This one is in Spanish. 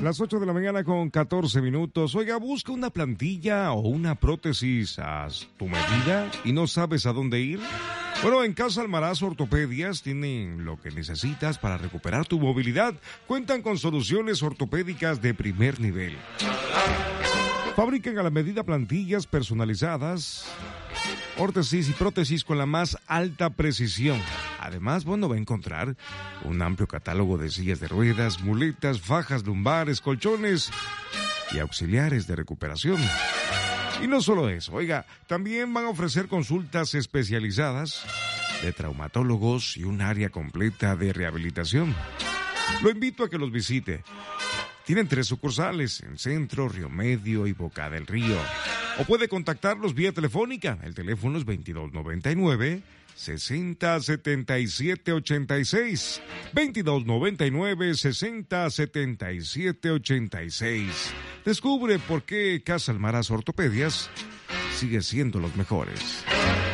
Las 8 de la mañana con 14 minutos. Oiga, busca una plantilla o una prótesis a tu medida y no sabes a dónde ir. Bueno, en Casa Almaraz Ortopedias tienen lo que necesitas para recuperar tu movilidad. Cuentan con soluciones ortopédicas de primer nivel. Fabrican a la medida plantillas personalizadas, órtesis y prótesis con la más alta precisión. Además, bueno, va a encontrar un amplio catálogo de sillas de ruedas, muletas, fajas lumbares, colchones y auxiliares de recuperación. Y no solo eso, oiga, también van a ofrecer consultas especializadas de traumatólogos y un área completa de rehabilitación. Lo invito a que los visite. Tienen 3 sucursales en Centro, Río Medio y Boca del Río. O puede contactarlos vía telefónica. El teléfono es 2299-607786. 2299-607786. Descubre por qué Casa Almaraz Ortopedias sigue siendo los mejores.